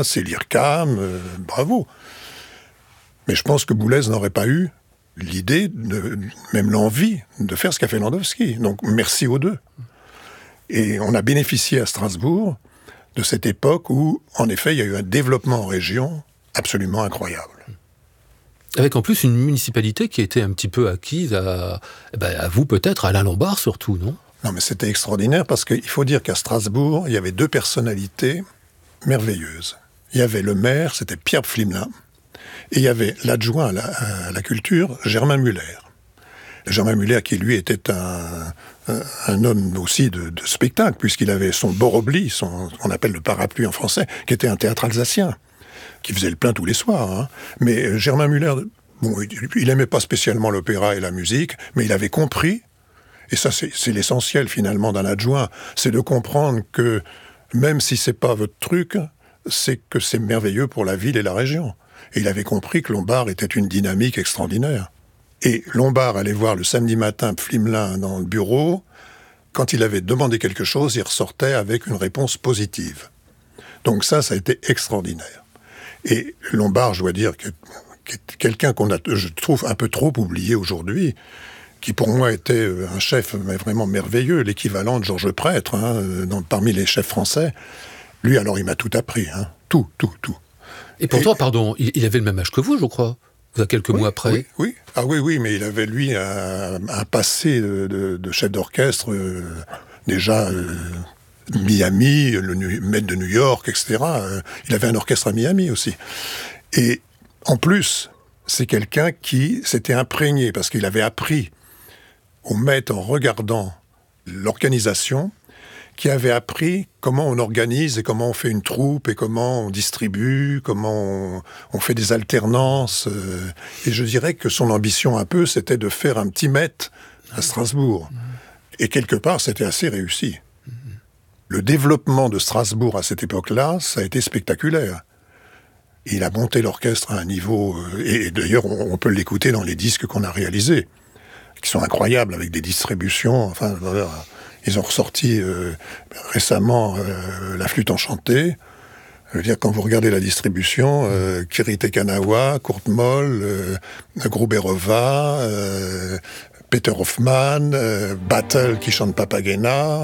Papagena, c'est l'IRCAM, bravo. Mais je pense que Boulez n'aurait pas eu l'idée, même l'envie, de faire ce qu'a fait Landowski. Donc merci aux deux. Et on a bénéficié à Strasbourg de cette époque où, en effet, il y a eu un développement en région absolument incroyable. Avec en plus une municipalité qui était un petit peu acquise à vous peut-être, à Alain Lombard surtout, non ? Non, mais c'était extraordinaire parce qu'il faut dire qu'à Strasbourg, il y avait deux personnalités merveilleuses. Il y avait le maire, c'était Pierre Pflimlin, et il y avait l'adjoint à la culture, Germain Muller. Germain Muller, qui lui était un homme aussi de spectacle, puisqu'il avait son Borobli, on appelle le parapluie en français, qui était un théâtre alsacien, qui faisait le plein tous les soirs. Hein. Mais Germain Muller, bon, il n'aimait pas spécialement l'opéra et la musique, mais il avait compris, et ça c'est l'essentiel finalement d'un adjoint, c'est de comprendre que même si c'est pas votre truc, c'est que c'est merveilleux pour la ville et la région. Et il avait compris que Lombard était une dynamique extraordinaire. Et Lombard allait voir le samedi matin Pflimlin dans le bureau. Quand il avait demandé quelque chose, il ressortait avec une réponse positive. Donc ça a été extraordinaire. Et Lombard, je dois dire, qui est quelqu'un qu'on a, je trouve, un peu trop oublié aujourd'hui, qui pour moi était un chef vraiment merveilleux, l'équivalent de Georges Prêtre, parmi les chefs français. Lui, alors, il m'a tout appris, tout. Et pourtant, pardon, il avait le même âge que vous, je crois. Vous, quelques mois après. Oui. Ah oui, mais il avait, lui, un passé de chef d'orchestre, déjà Miami, le maître de New York, etc. Il avait un orchestre à Miami aussi. Et en plus, c'est quelqu'un qui s'était imprégné, parce qu'il avait appris au maître en regardant l'organisation, qui avait appris comment on organise et comment on fait une troupe et comment on distribue, comment on fait des alternances. Et je dirais que son ambition un peu, c'était de faire un petit Met à Strasbourg. Et quelque part, c'était assez réussi. Le développement de Strasbourg à cette époque-là, ça a été spectaculaire. Il a monté l'orchestre à un niveau... et d'ailleurs, on peut l'écouter dans les disques qu'on a réalisés, qui sont incroyables, avec des distributions... Enfin, voilà. Ils ont ressorti récemment La Flûte Enchantée. Je veux dire, quand vous regardez la distribution, Kirite Kanawa, Kurt Moll, Gruberova, Peter Hoffmann, Battle qui chante Papagena...